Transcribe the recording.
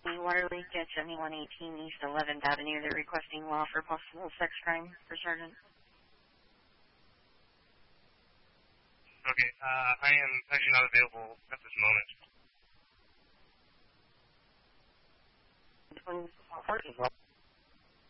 Water leak at 7118 East 11th Avenue. They're requesting law for possible sex crime for Sergeant. Okay, I am actually not available at this moment. Please,